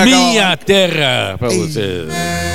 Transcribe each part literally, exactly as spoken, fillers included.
Minha terra pra você.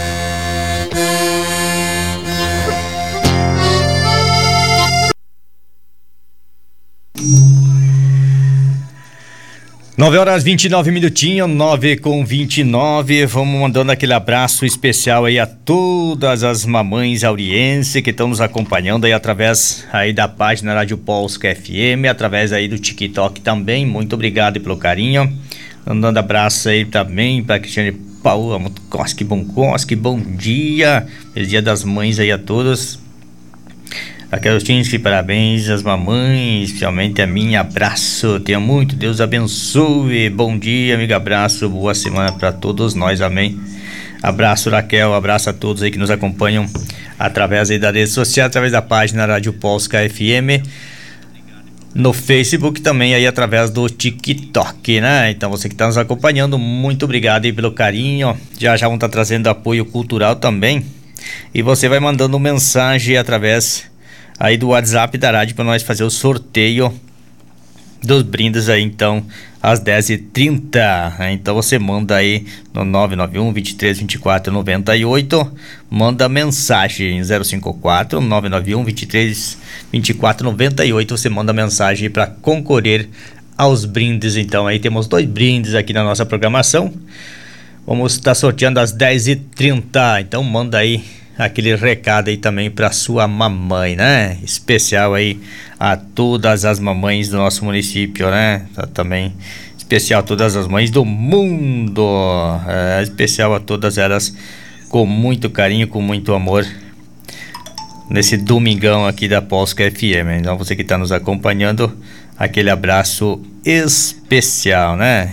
nove horas vinte e nove minutinhos, nove com vinte e nove. Vamos mandando aquele abraço especial aí a todas as mamães aurienses que estão nos acompanhando aí através aí da página Rádio Polska F M, através aí do TikTok também. Muito obrigado pelo carinho. Mandando abraço aí também para Cristiane Paula Mutkoski Bonkoski, bom dia. Feliz Dia das Mães aí a todos. Aqueles que parabéns às mamães, especialmente a minha, abraço, tenha muito, Deus abençoe, bom dia, amigo, abraço, boa semana para todos nós, amém. Abraço, Raquel, abraço a todos aí que nos acompanham através aí da rede social, através da página Rádio Polska F M, no Facebook também aí através do TikTok, né? Então você que está nos acompanhando, muito obrigado aí pelo carinho, já já vão estar trazendo apoio cultural também, e você vai mandando mensagem através aí do WhatsApp da rádio para nós fazer o sorteio dos brindes aí, então, às dez e trinta. Então você manda aí no nove nove um, vinte e três, vinte e quatro, noventa e oito, manda mensagem zero cinco quatro, nove nove um, vinte e três, vinte e quatro, noventa e oito, você manda mensagem para concorrer aos brindes. Então aí temos dois brindes aqui na nossa programação. Vamos estar sorteando às dez e trinta. Então manda aí aquele recado aí também para sua mamãe, né? Especial aí a todas as mamães do nosso município, né? Também especial a todas as mães do mundo, é, especial a todas elas com muito carinho, com muito amor nesse domingão aqui da Polska F M. Então você que está nos acompanhando, aquele abraço especial, né?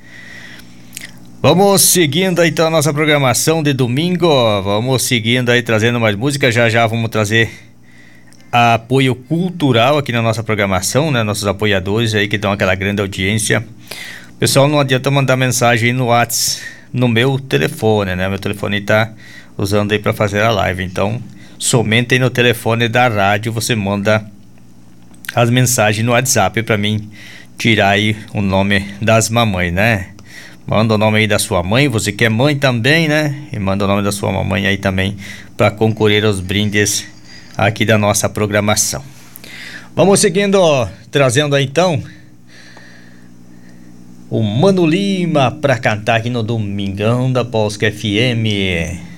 Vamos seguindo aí então a nossa programação de domingo, vamos seguindo aí trazendo mais música, já já vamos trazer apoio cultural aqui na nossa programação, né? Nossos apoiadores aí que dão aquela grande audiência. Pessoal, não adianta mandar mensagem no WhatsApp, no meu telefone, né? Meu telefone tá usando aí para fazer a live, então somente aí no telefone da rádio você manda as mensagens no WhatsApp para mim tirar aí o nome das mamães, né? Manda o nome aí da sua mãe, você que é mãe também, né? E manda o nome da sua mamãe aí também para concorrer aos brindes aqui da nossa programação. Vamos seguindo, ó, trazendo aí então o Mano Lima para cantar aqui no Domingão da Polska F M.